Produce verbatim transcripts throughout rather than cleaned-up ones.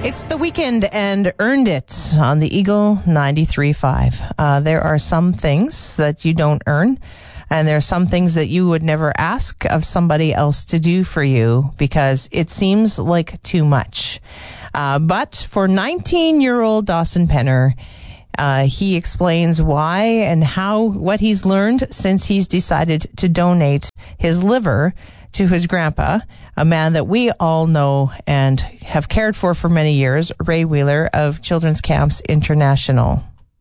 It's the weekend and Earned It on the Eagle ninety-three point five. Uh, there are some things that you don't earn, and there are some things that you would never ask of somebody else to do for you because it seems like too much. Uh, but for nineteen-year-old Dawson Penner, uh, he explains why and how, what he's learned since he's decided to donate his liver to his grandpa, a man that we all know and have cared for for many years, Ray Wheeler of Children's Camps International.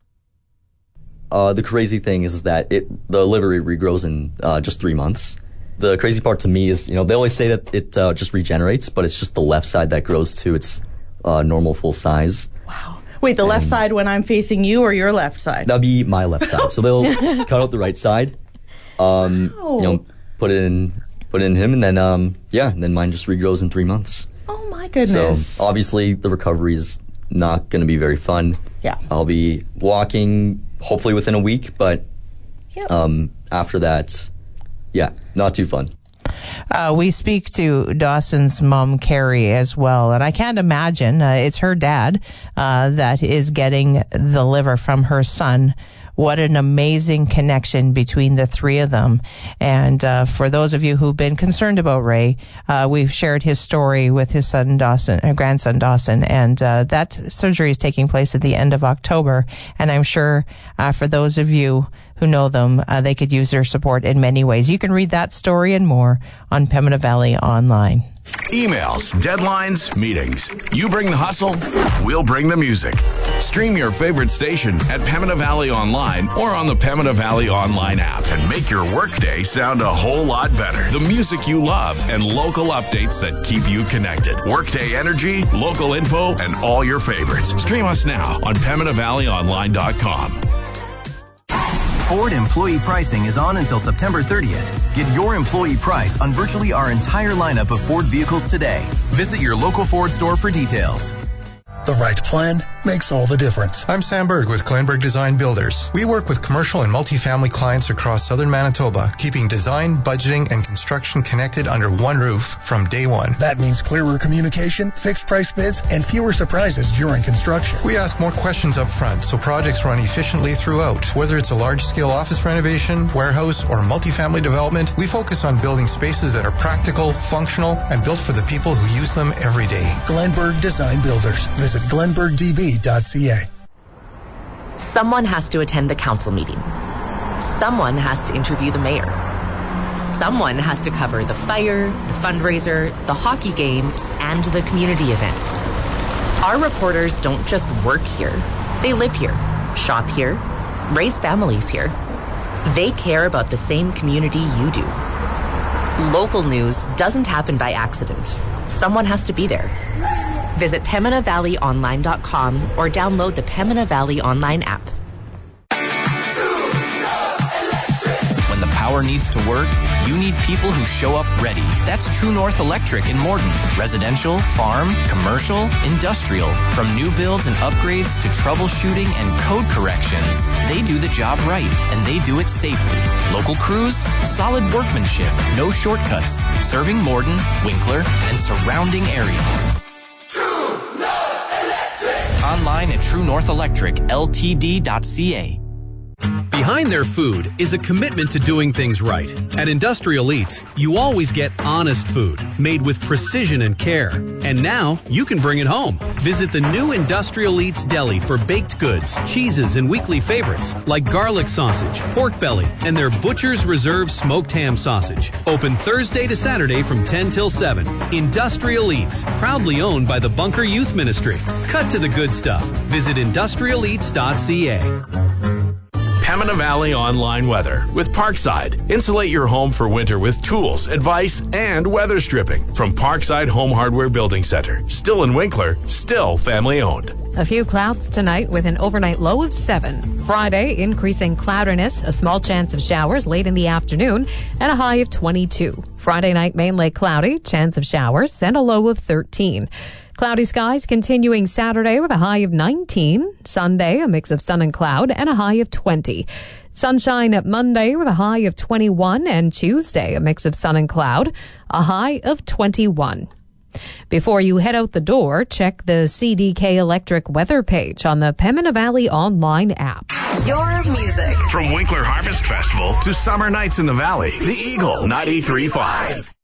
Uh, the crazy thing is that it the liver regrows in uh, just three months. The crazy part to me is, you know, they always say that it uh, just regenerates, but it's just the left side that grows to its uh, normal full size. Wow. Wait, the and left side when I'm facing you or your left side? That'd be my left side. So they'll cut out the right side, um, wow. you know, put it in... Put it in him, and then, um, yeah, and then mine just regrows in three months. Oh, my goodness. So, obviously, the recovery is not going to be very fun. Yeah. I'll be walking, hopefully, within a week, but yep. um, after that, yeah, not too fun. Uh, we speak to Dawson's mom, Carrie, as well, and I can't imagine, uh, it's her dad uh, that is getting the liver from her son. What an amazing connection between the three of them. And uh, for those of you who've been concerned about Ray, uh, we've shared his story with his son Dawson, uh, grandson Dawson, and uh, that surgery is taking place at the end of October. And I'm sure uh, for those of you who know them, uh, they could use their support in many ways. You can read that story and more on Pembina Valley Online. Emails, deadlines, meetings. You bring the hustle, we'll bring the music. Stream your favorite station at Pembina Valley Online or on the Pembina Valley Online app and make your workday sound a whole lot better. The music you love and local updates that keep you connected. Workday energy, local info, and all your favorites. Stream us now on Pembina Valley Online dot com. Ford employee pricing is on until September thirtieth. Get your employee price on virtually our entire lineup of Ford vehicles today. Visit your local Ford store for details. The right plan makes all the difference. I'm Sam Berg with Glenberg Design Builders. We work with commercial and multifamily clients across southern Manitoba, keeping design, budgeting, and construction connected under one roof from day one. That means clearer communication, fixed price bids, and fewer surprises during construction. We ask more questions up front so projects run efficiently throughout. Whether it's a large-scale office renovation, warehouse, or multifamily development, we focus on building spaces that are practical, functional, and built for the people who use them every day. Glenberg Design Builders. Visit glenberg d b dot c a. Someone has to attend the council meeting. Someone has to interview the mayor. Someone has to cover the fire, the fundraiser, the hockey game, and the community event. Our reporters don't just work here. They live here, shop here, raise families here. They care about the same community you do. Local news doesn't happen by accident. Someone has to be there. Visit Pembina Valley Online dot com or download the Pembina Valley Online app. When the power needs to work, you need people who show up ready. That's True North Electric in Morden. Residential, farm, commercial, industrial. From new builds and upgrades to troubleshooting and code corrections, they do the job right, and they do it safely. Local crews, solid workmanship, no shortcuts. Serving Morden, Winkler, and surrounding areas. Online at true north electric l t d dot c a. Behind their food is a commitment to doing things right. At Industrial Eats, you always get honest food, made with precision and care. And now, you can bring it home. Visit the new Industrial Eats Deli for baked goods, cheeses, and weekly favorites, like garlic sausage, pork belly, and their Butcher's Reserve smoked ham sausage. Open Thursday to Saturday from ten till seven. Industrial Eats, proudly owned by the Bunker Youth Ministry. Cut to the good stuff. Visit industrial eats dot c a. Pembina Valley Online Weather with Parkside. Insulate your home for winter with tools, advice, and weather stripping from Parkside Home Hardware Building Center. Still in Winkler, still family owned. A few clouds tonight with an overnight low of seven. Friday, increasing cloudiness, a small chance of showers late in the afternoon, and a high of twenty-two. Friday night, mainly cloudy, chance of showers, and a low of thirteen. Cloudy skies continuing Saturday with a high of nineteen. Sunday, a mix of sun and cloud and a high of twenty. Sunshine at Monday with a high of twenty-one, and Tuesday, a mix of sun and cloud, a high of twenty-one. Before you head out the door, check the C D K Electric weather page on the Pembina Valley online app. Your music. From Winkler Harvest Festival to summer nights in the valley, the Eagle ninety-three point five.